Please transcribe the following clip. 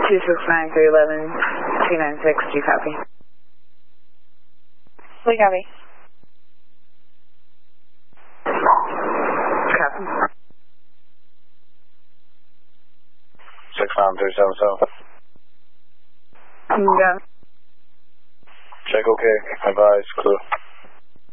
269-311-296, do you copy? We copy. Copy. 69377. Yeah. Check okay. Advise, clear.